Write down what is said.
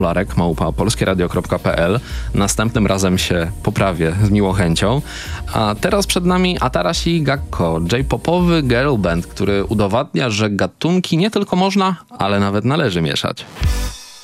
Larek, @polskieradio.pl. Następnym razem się poprawię z miłą chęcią. A teraz przed nami Atarashi Gakko, J-popowy girl band, który udowadnia, że gatunki nie tylko można, ale nawet należy mieszać.